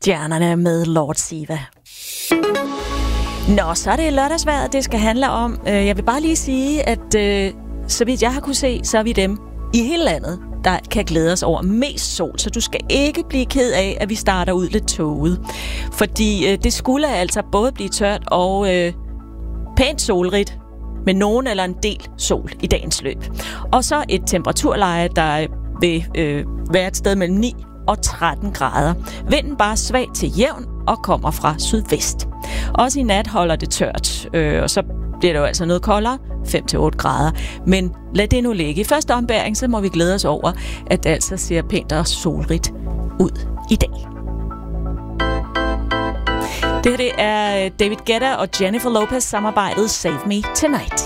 Stjernerne med Lord Siva. Nå, så er det lørdagsvejret, det skal handle om. Jeg vil bare lige sige, at så vidt jeg har kunne se, så er vi dem i hele landet, der kan glæde os over mest sol. Så du skal ikke blive ked af, at vi starter ud lidt tåget. Fordi det skulle altså både blive tørt og pænt solrigt, med nogen eller en del sol i dagens løb. Og så et temperaturleje, der vil være et sted mellem 9 og 13 grader. Vinden bare svag til jævn og kommer fra sydvest. Også i nat holder det tørt, og så bliver det jo altså noget koldere, 5-8 grader. Men lad det nu ligge. I første ombæring, så må vi glæde os over, at det altså ser pænt og solrigt ud i dag. Det er David Guetta og Jennifer Lopez samarbejdet Save Me Tonight.